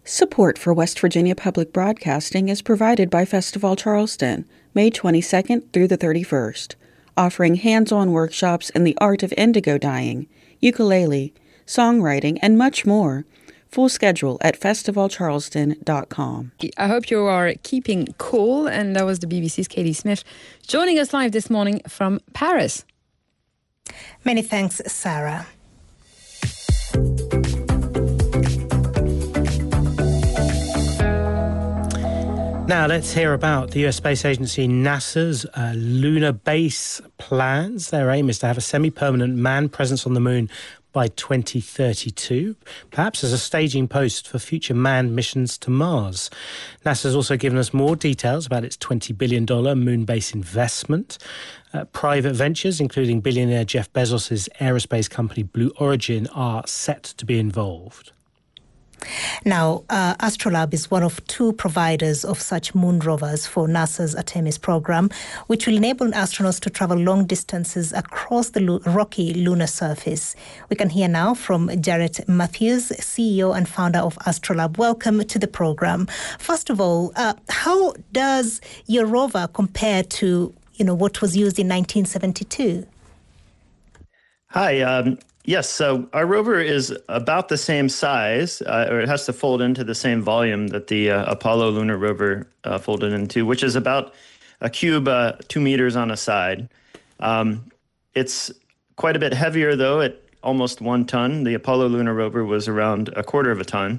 Support for West Virginia Public Broadcasting is provided by Festival Charleston, May 22nd through the 31st, offering hands-on workshops in the art of indigo dyeing, ukulele, songwriting, and much more. Full schedule at festivalcharleston.com. I hope you are keeping cool, and that was the BBC's Katie Smith joining us live this morning from Paris. Many thanks, Sarah. Now let's hear about the US Space Agency NASA's lunar base plans. Their aim is to have a semi-permanent manned presence on the moon by 2032, perhaps as a staging post for future manned missions to Mars. NASA's also given us more details about its $20 billion moon base investment. Private ventures, including billionaire Jeff Bezos' aerospace company Blue Origin, are set to be involved. Now, Astrolab is one of two providers of such moon rovers for NASA's Artemis program, which will enable astronauts to travel long distances across the rocky lunar surface. We can hear now from Jarrett Matthews, CEO and founder of Astrolab. Welcome to the program. First of all, how does your rover compare to, what was used in 1972? Hi. Yes, so our rover is about the same size, or it has to fold into the same volume that the Apollo lunar rover folded into, which is about a cube 2 meters on a side. It's quite a bit heavier, though, at almost 1 ton. The Apollo lunar rover was around a quarter of a ton.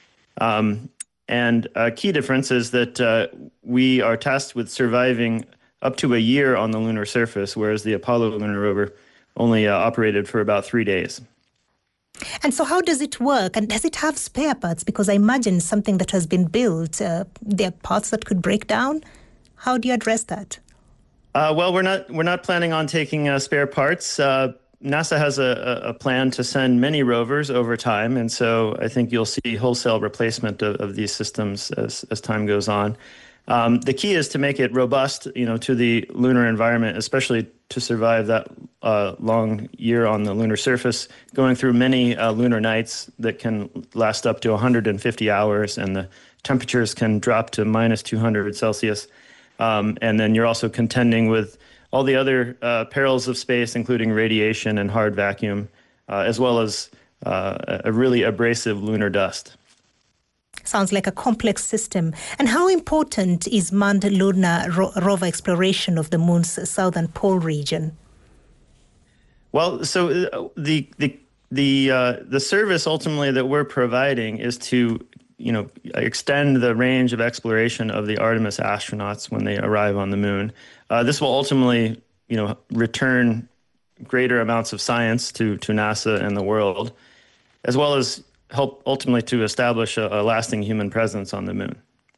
And a key difference is that we are tasked with surviving up to a year on the lunar surface, whereas the Apollo lunar rover only operated for about 3 days. And so how does it work? And does it have spare parts? Because I imagine something that has been built, there are parts that could break down. How do you address that? Well, we're not planning on taking spare parts. NASA has a plan to send many rovers over time, and so I think you'll see wholesale replacement of these systems as time goes on. The key is to make it robust, to the lunar environment, especially to survive that long year on the lunar surface, going through many lunar nights that can last up to 150 hours, and the temperatures can drop to minus 200 Celsius. And then you're also contending with all the other perils of space, including radiation and hard vacuum, as well as a really abrasive lunar dust. Sounds like a complex system. And how important is manned lunar rover exploration of the moon's southern pole region? Well, so the service ultimately that we're providing is to, extend the range of exploration of the Artemis astronauts when they arrive on the moon. This will ultimately, return greater amounts of science to NASA and the world, as well as help ultimately to establish a lasting human presence on the moon.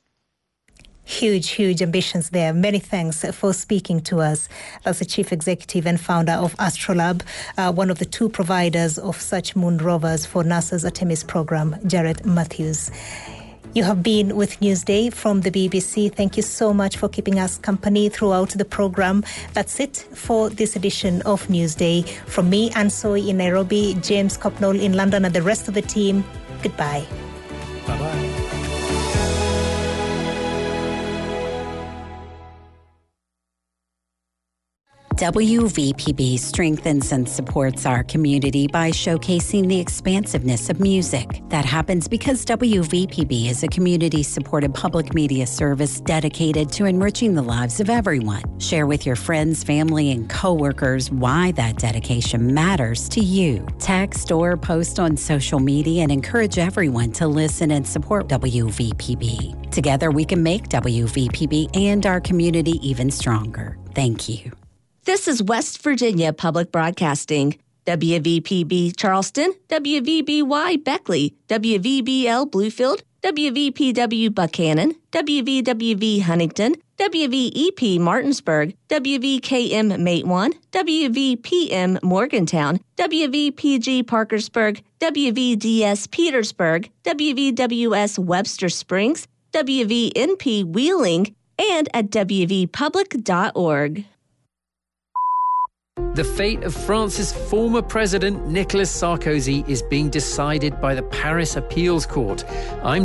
Huge ambitions there. Many thanks for speaking to us. That's the Chief Executive and founder of Astrolab, one of the two providers of such moon rovers for NASA's Artemis program, Jarrett Matthews. You have been with Newsday from the BBC. Thank you so much for keeping us company throughout the program. That's it for this edition of Newsday. From me, Anne Soy in Nairobi, James Copnall in London, and the rest of the team, goodbye. Bye-bye. WVPB strengthens and supports our community by showcasing the expansiveness of music. That happens because WVPB is a community-supported public media service dedicated to enriching the lives of everyone. Share with your friends, family, and coworkers why that dedication matters to you. Text or post on social media and encourage everyone to listen and support WVPB. Together, we can make WVPB and our community even stronger. Thank you. This is West Virginia Public Broadcasting. WVPB Charleston, WVBY Beckley, WVBL Bluefield, WVPW Buchanan, WVWV Huntington, WVEP Martinsburg, WVKM Matewan, WVPM Morgantown, WVPG Parkersburg, WVDS Petersburg, WVWS Webster Springs, WVNP Wheeling, and at WVpublic.org. The fate of France's former president, Nicolas Sarkozy, is being decided by the Paris Appeals Court. I'm